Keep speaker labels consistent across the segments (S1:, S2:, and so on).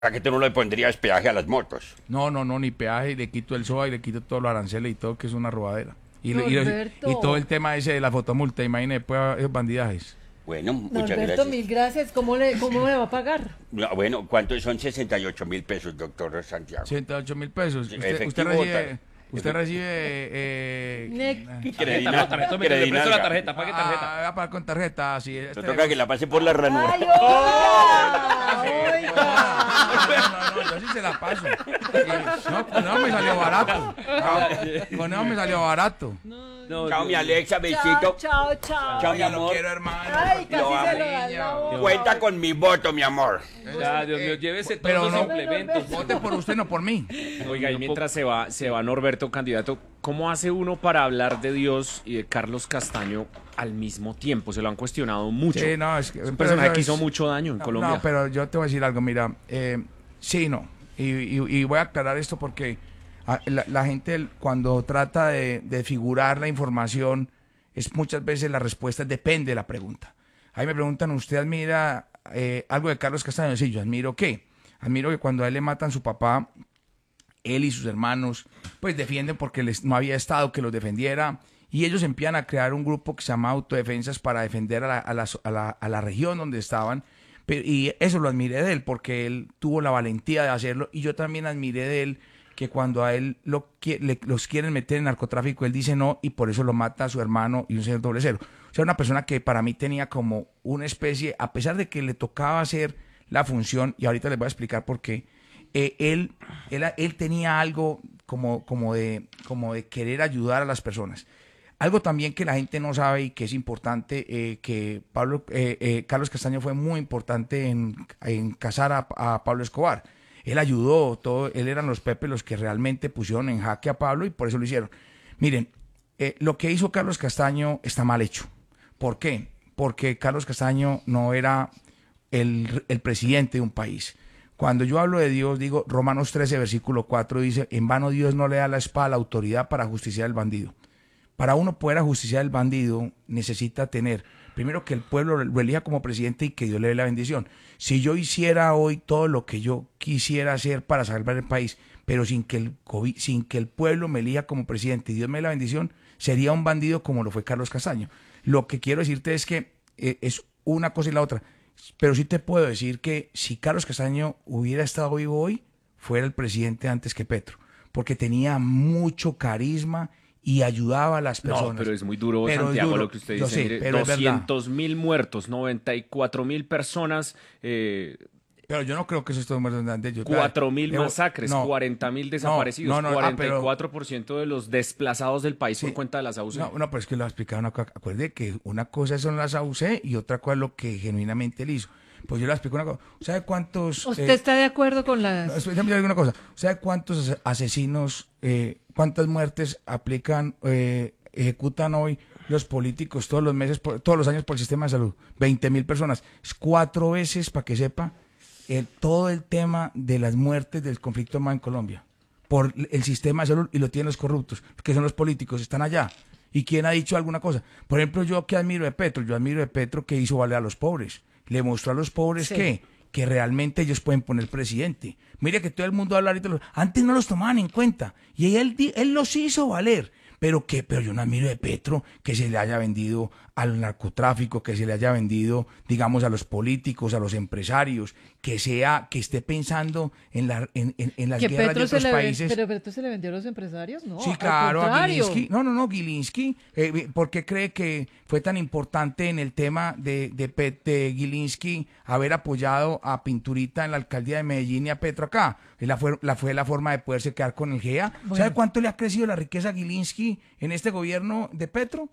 S1: ¿A qué tú no le pondrías peaje a las motos?
S2: No, no, no, ni peaje, le quito el SOA y le quito todos los aranceles y todo, que es una robadera.
S3: Norberto.
S2: Y todo el tema ese de la fotomulta, imagínate, después esos bandidajes.
S1: Bueno, muchas
S3: Norberto,
S1: gracias.
S3: mil gracias. ¿Cómo me va a pagar?
S1: Bueno, ¿cuántos son 68.000 pesos, doctor Santiago?
S2: 108.000 pesos.
S1: Sí,
S2: Usted
S1: efectivo,
S2: recibe...
S1: tal.
S2: Usted recibe...
S1: Credina,
S4: Tarjeta, mire, le presto la tarjeta, pague tarjeta.
S2: Ah, va a pagar con tarjeta, sí.
S1: Te toca que la pase por la ranura.
S3: ¡Ay, oiga! ¡Oiga!
S2: No, yo sí se la paso. No, con eso me salió barato. Con eso me salió barato.
S1: Chao, mi Alexa, besito.
S3: Chao, chao.
S1: Chao, mi
S2: Ya lo
S1: amor.
S2: quiero, hermano.
S3: Ay, casi
S1: Lo
S3: se
S1: amo.
S3: lo da la boca.
S1: Cuenta con mi voto, mi amor.
S4: Ya, Dios mío, llévese
S2: pero
S4: todos
S2: no-
S4: los implementos.
S2: Vote por usted, no por mí.
S4: Oiga, y mientras se va Norberto, candidato, ¿cómo hace uno para hablar de Dios y de Carlos Castaño al mismo tiempo? Se lo han cuestionado mucho.
S2: Sí, no, es
S4: un
S2: pero
S4: personaje
S2: eso
S4: que hizo
S2: es-
S4: mucho daño en
S2: No,
S4: Colombia.
S2: no, pero yo te voy a decir algo, mira, sí, no, y voy a aclarar esto porque la gente cuando trata de figurar la información, es muchas veces la respuesta depende de la pregunta. Ahí me preguntan, ¿usted admira algo de Carlos Castaño? Sí, yo admiro ¿qué? Admiro que cuando a él le matan su papá, él y sus hermanos, pues defienden porque no había Estado que los defendiera, y ellos empiezan a crear un grupo que se llama Autodefensas para defender a la región donde estaban, y eso lo admiré de él, porque él tuvo la valentía de hacerlo, y yo también admiré de él que cuando a él los quieren meter en narcotráfico, él dice no, y por eso lo mata a su hermano y un señor doble cero. O sea, una persona que para mí tenía como una especie, a pesar de que le tocaba hacer la función, y ahorita les voy a explicar por qué, él tenía algo como de querer ayudar a las personas. Algo también que la gente no sabe y que es importante, que Carlos Castaño fue muy importante en cazar a Pablo Escobar. Él ayudó, él eran los Pepe los que realmente pusieron en jaque a Pablo y por eso lo hicieron. Miren, lo que hizo Carlos Castaño está mal hecho. ¿Por qué? Porque Carlos Castaño no era el presidente de un país. Cuando yo hablo de Dios, digo, Romanos 13, versículo 4, dice, en vano Dios no le da la espada a la autoridad para justiciar al bandido. Para uno poder ajusticiar al bandido, necesita tener, primero, que el pueblo lo elija como presidente y que Dios le dé la bendición. Si yo hiciera hoy todo lo que yo quisiera hacer para salvar el país, pero sin que el pueblo me elija como presidente y Dios me dé la bendición, sería un bandido como lo fue Carlos Castaño. Lo que quiero decirte es que es una cosa y la otra. Pero sí te puedo decir que si Carlos Castaño hubiera estado vivo hoy, fuera el presidente antes que Petro, porque tenía mucho carisma y ayudaba a las personas.
S4: No, pero es muy duro,
S2: Pero es
S4: Santiago,
S2: duro.
S4: lo que usted
S2: Yo
S4: dice.
S2: sé,
S4: Mire,
S2: pero es verdad.
S4: 200.000 muertos, 94.000 personas,
S2: Pero yo no creo que eso esté muerto antes.
S4: 4.000 masacres, 40.000 desaparecidos,
S2: no,
S4: 44% de los desplazados del país por cuenta de las AUC.
S2: No, pero es que lo explicaron. Acuerde que una cosa son las AUC y otra cosa es lo que genuinamente él hizo. Pues yo le explico una cosa. ¿Sabe cuántos...
S3: ¿Usted está de acuerdo con las...?
S2: Déjame decir una cosa. ¿Sabe cuántos asesinos, cuántas muertes ejecutan hoy los políticos todos los meses, todos los años por el sistema de salud? 20.000 personas. Es 4 veces, para que sepa, todo el tema de las muertes del conflicto armado en Colombia. Por el sistema de salud, y lo tienen los corruptos, que son los políticos, están allá. ¿Y quién ha dicho alguna cosa? Por ejemplo, yo que admiro de Petro, que hizo valer a los pobres. Le mostró a los pobres
S3: Sí.
S2: que realmente ellos pueden poner presidente. Mire que todo el mundo habla ahorita, antes no los tomaban en cuenta, y él los hizo valer. Pero yo no admiro de Petro que se le haya vendido al narcotráfico, que se le haya vendido, digamos, a los políticos, a los empresarios, que esté pensando en las
S3: Que
S2: guerras de
S3: Petro
S2: otros países.
S3: pero Petro se le vendió a los empresarios, ¿no?
S2: Sí,
S3: al
S2: claro, a
S3: contrario.
S2: Gilinski. No, Gilinski. ¿Por qué cree que fue tan importante en el tema de Gilinski haber apoyado a Pinturita en la alcaldía de Medellín y a Petro acá? Fue la forma de poderse quedar con el GEA.
S3: Bueno.
S2: ¿Sabe cuánto le ha crecido la riqueza a Gilinski en este gobierno de Petro?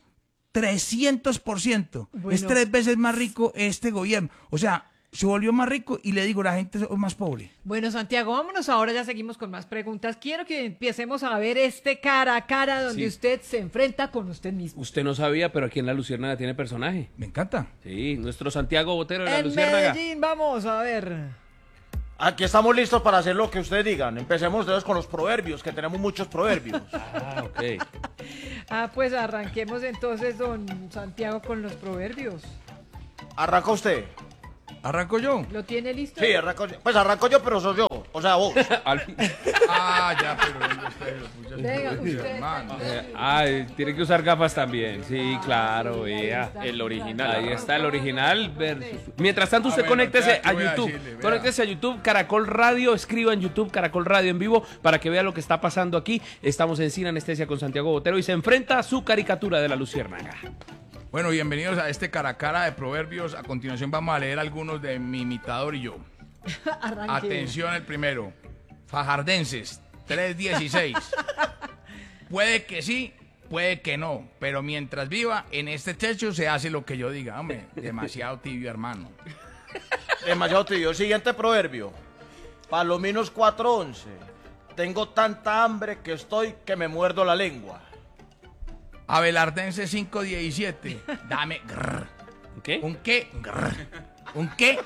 S2: 300%.
S3: Bueno.
S2: Es 3 veces más rico este gobierno. O sea, se volvió más rico y le digo, la gente es más pobre.
S3: Bueno, Santiago, vámonos ahora, ya seguimos con más preguntas. Quiero que empecemos a ver este cara a cara donde
S4: Sí.
S3: usted se enfrenta con usted mismo.
S4: Usted no sabía, pero aquí en La Luciérnaga tiene personaje.
S2: Me encanta.
S4: Sí, nuestro Santiago Botero de La
S3: En
S4: Luciérnaga.
S3: Medellín, vamos a ver.
S5: Aquí estamos listos para hacer lo que ustedes digan. Empecemos entonces con los proverbios, que tenemos muchos proverbios.
S4: Ah, ok.
S3: Pues arranquemos entonces, don Santiago, con los proverbios.
S5: Arranca usted.
S2: ¿Arranco yo?
S3: ¿Lo tiene listo?
S5: Sí, arranco yo, pero soy yo. O sea, vos.
S2: Ah, ya, pero ¿dónde está el pucha?
S3: Venga,
S2: Pucha,
S3: usted.
S2: hermano.
S6: Ay, tiene que usar gafas también. Sí, claro, vea.
S4: El original.
S6: Ahí está el original versus. Mientras tanto, usted
S2: bueno,
S6: conéctese
S2: vea, ¿qué
S6: a
S2: voy a
S6: YouTube.
S2: decirle? Vea.
S6: Conéctese a YouTube, Caracol Radio. Escriba en YouTube, Caracol Radio en vivo, para que vea lo que está pasando aquí. Estamos en Sin Anestesia con Santiago Botero y se enfrenta a su caricatura de la luciérnaga.
S2: Bueno, bienvenidos a este cara a cara de proverbios. A continuación vamos a leer algunos de mi imitador y yo.
S3: Arranque.
S2: Atención el primero. Fajardenses, 3:16. Puede que sí, puede que no, pero mientras viva en este techo se hace lo que yo diga. Hombre, demasiado tibio, hermano.
S5: Demasiado tibio. Siguiente proverbio. Palominos 4:11. Tengo tanta hambre que me muerdo la lengua.
S2: Abelardense 5:17. Dame grrr.
S6: ¿Qué?
S2: ¿Un qué? Grrr. ¿Un qué?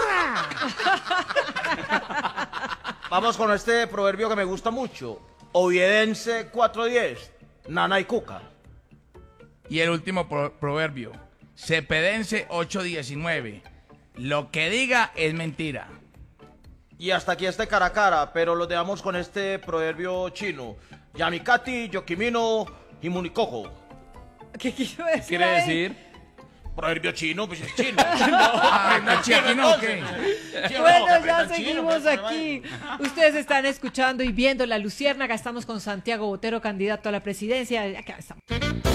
S5: Vamos con este proverbio que me gusta mucho. Oviedense 4:10. Nana y cuca.
S2: Y el último proverbio. Cepedense 8:19. Lo que diga es mentira.
S5: Y hasta aquí este cara a cara, pero lo dejamos con este proverbio chino. Yamikati, Yokimino y Munikojo.
S3: ¿Qué quiso decir?
S6: ¿Quiere
S3: ahí?
S6: decir?
S5: Proverbio chino, pues es chino.
S2: Ah, ¿no, chiquino, o qué?
S3: Bueno, ya seguimos aquí. Ustedes están escuchando y viendo La Luciérnaga. Estamos con Santiago Botero, candidato a la presidencia. Acá estamos.